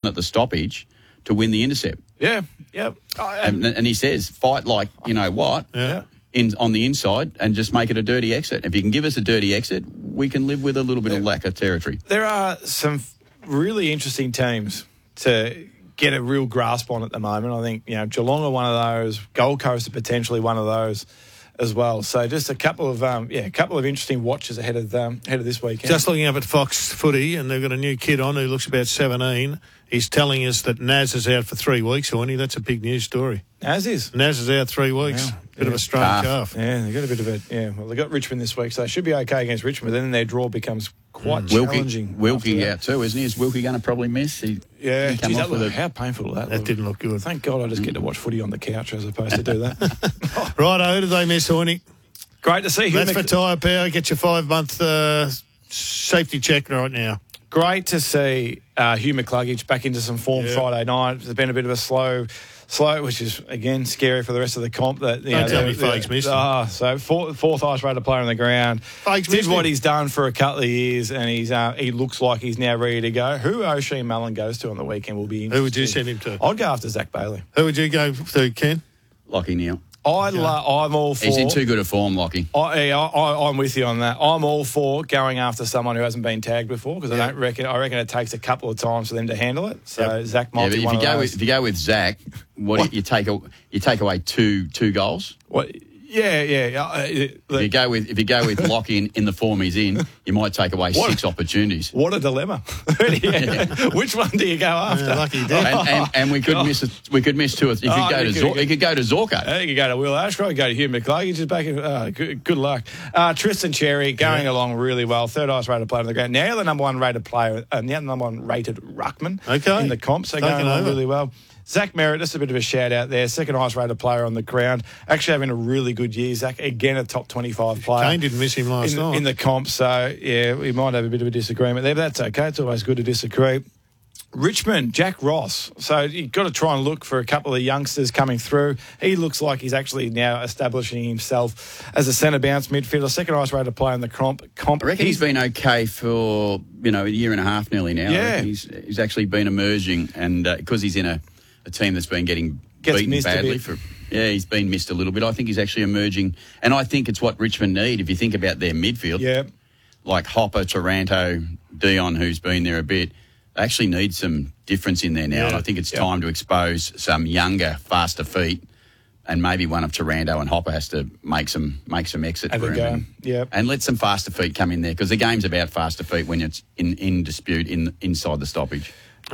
at the stoppage to win the intercept. Yeah, yeah. And he says, fight like, you know what, on the inside and just make it a dirty exit. If you can give us a dirty exit, we can live with a little bit of lack of territory. There are some really interesting teams to get a real grasp on at the moment. I think, Geelong are one of those. Gold Coast are potentially one of those as well. So just a couple of interesting watches ahead of this weekend. Just looking up at Fox Footy, and they've got a new kid on who looks about 17. He's telling us that Naz is out for 3 weeks, Horny. That's a big news story. Naz is out 3 weeks. Bit of a strained calf. Yeah, they got a bit of it. Yeah, well, they got Richmond this week, so they should be okay against Richmond. But then their draw becomes quite challenging. Wilkie out too, isn't he? Is Wilkie going to probably miss? How painful that didn't look good. Thank God I just get to watch footy on the couch as opposed to do that. Righto, who did they miss, Horny? Great to see you. That's for Tyre Power. Get your 5-month safety check right now. Great to see Hugh McCluggage back into some form Friday night. There's been a bit of a slow, which is, again, scary for the rest of the comp. Don't tell me Fake's missed. So fourth highest rated player on the ground. Fake's did what he's done for a couple of years, and he looks like he's now ready to go. Who O'Shea Mullen goes to on the weekend will be interesting. Who would you send him to? I'd go after Zach Bailey. Who would you go to, Ken? Lachie Neale. I'm all for... He's in too good a form, Lachie. I'm with you on that. I'm all for going after someone who hasn't been tagged before because I reckon it takes a couple of times for them to handle it. So Zach might be one of those. If you go with Zach, you take away two goals? What? Yeah. If you go with Lachie in the form he's in, you might take away 6 opportunities. What a dilemma! Which one do you go after? Lucky day. And we could miss we could miss 2 or 3. You could go to Zorko. You could go to Will Ashcroft. You could go to Hugh McCluggage. He's just back in. Good luck. Tristan Cherry going along really well. 3rd highest rated player on the ground. Now the number 1 rated player. Now the number 1 rated ruckman in the comp. So going along really well. Zach Merritt, just a bit of a shout out there. 2nd highest rated player on the ground. Actually having a really good year. Zach, again, a top 25 player. Kane didn't miss him last night. In the comp, so we might have a bit of a disagreement there, but that's okay. It's always good to disagree. Richmond, Jack Ross. So you've got to try and look for a couple of youngsters coming through. He looks like he's actually now establishing himself as a centre bounce midfielder. 2nd highest rated player in the comp. I reckon he's been okay for a year and a half nearly now. Yeah. He's actually been emerging, and because he's in a team that's been beaten badly he's been missed a little bit. I think he's actually emerging, and I think it's what Richmond need. If you think about their midfield, like Hopper, Taranto, Dion, who's been there a bit, they actually need some difference in there now. And I think it's time to expose some younger, faster feet, and maybe one of Taranto and Hopper has to make some exit for him. And let some faster feet come in there, because the game's about faster feet when it's in dispute inside the stoppage.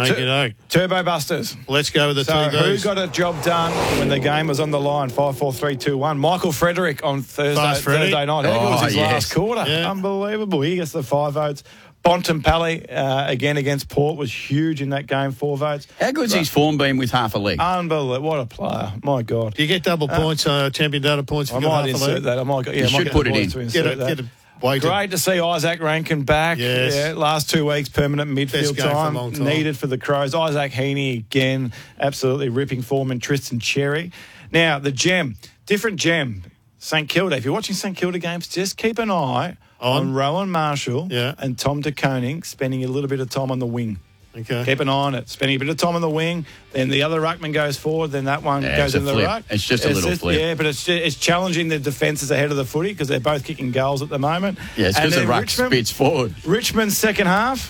Turbo Busters. Let's go with the TVs. Who got a job done when the game was on the line? 5, 4, 3, 2, 1. Michael Frederick on Thursday night. It was his last quarter. Yeah. Unbelievable. He gets the 5 votes. Bontempelli, again against Port, was huge in that game, 4 votes. How good's his form been with half a leg? Unbelievable. What a player. My God. Do you get double points, champion data points? I might insert that. You should put it in. Get it. Great to see Isaac Rankin back. Yes. Yeah, last 2 weeks, permanent midfield time needed for the Crows. Isaac Heaney, again, absolutely ripping form, and Tristan Cherry. Now, the gem, different gem, St Kilda. If you're watching St Kilda games, just keep an eye on Rowan Marshall and Tom de Koning spending a little bit of time on the wing. Okay. Keep an eye on it. Spending a bit of time on the wing, then the other ruckman goes forward, then that one goes in the ruck. It's just a little flip. Yeah, but it's challenging the defences ahead of the footy because they're both kicking goals at the moment. Yeah, it's because the ruck spits forward. Richmond's second half,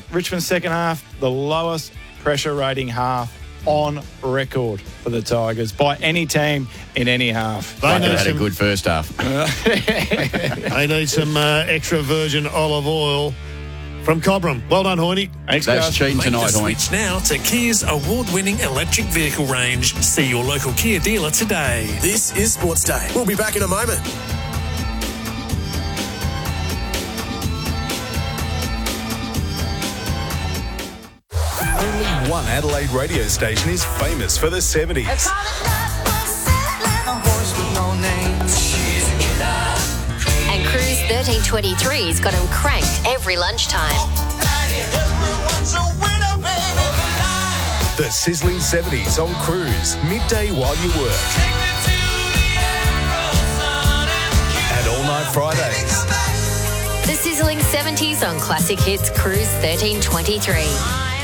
the lowest pressure rating half on record for the Tigers by any team in any half. They had a good first half. They need some extra virgin olive oil from Cobram. Well done, Hoyne. Thanks, guys. That's cheating tonight, Hoyne. Switch now to Kia's award-winning electric vehicle range. See your local Kia dealer today. This is Sports Day. We'll be back in a moment. Only one Adelaide radio station is famous for the 70s. And Cruise 1323's got him cranked every lunchtime. The sizzling 70s on Cruise, midday while you work. And all night Fridays. The sizzling 70s on Classic Hits Cruise 1323.